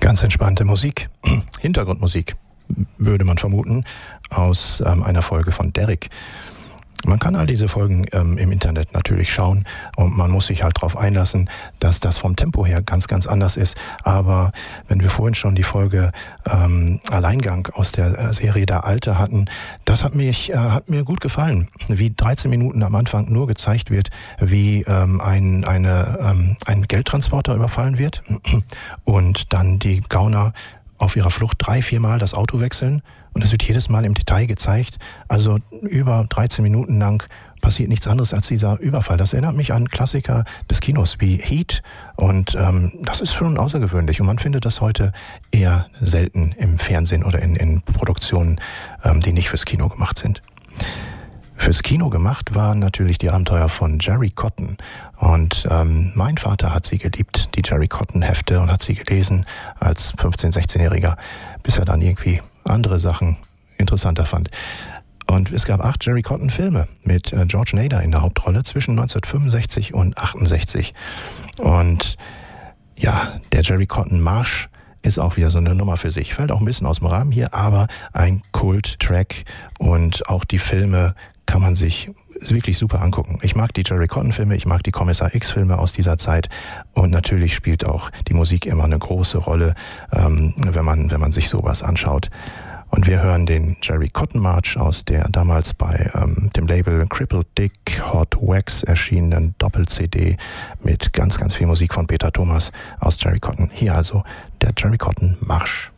Ganz entspannte Musik, Hintergrundmusik, würde man vermuten, aus einer Folge von Derrick. Man kann all diese Folgen im Internet natürlich schauen und man muss sich halt darauf einlassen, dass das vom Tempo her ganz, ganz anders ist. Aber wenn wir vorhin schon die Folge Alleingang aus der Serie Der Alte hatten, das hat mir gut gefallen, wie 13 Minuten am Anfang nur gezeigt wird, wie ein Geldtransporter überfallen wird und dann die Gauner auf ihrer Flucht 3-4 Mal das Auto wechseln und es wird jedes Mal im Detail gezeigt. Also über 13 Minuten lang passiert nichts anderes als dieser Überfall. Das erinnert mich an Klassiker des Kinos wie Heat und das ist schon außergewöhnlich und man findet das heute eher selten im Fernsehen oder in Produktionen, die nicht fürs Kino gemacht sind. Fürs Kino gemacht waren natürlich die Abenteuer von Jerry Cotton und mein Vater hat sie geliebt, die Jerry Cotton Hefte, und hat sie gelesen als 15-, 16-Jähriger, bis er dann irgendwie andere Sachen interessanter fand. Und es gab 8 Jerry Cotton Filme mit George Nader in der Hauptrolle zwischen 1965 und 68. Und ja, der Jerry Cotton Marsch ist auch wieder so eine Nummer für sich. Fällt auch ein bisschen aus dem Rahmen hier, aber ein Kult-Track und auch die Filme kann man sich wirklich super angucken. Ich mag die Jerry Cotton-Filme, ich mag die Kommissar X-Filme aus dieser Zeit und natürlich spielt auch die Musik immer eine große Rolle, wenn man sich sowas anschaut. Und wir hören den Jerry Cotton March aus der damals bei dem Label Crippled Dick Hot Wax erschienenen Doppel-CD mit ganz, ganz viel Musik von Peter Thomas aus Jerry Cotton. Hier also der Jerry Cotton Marsch.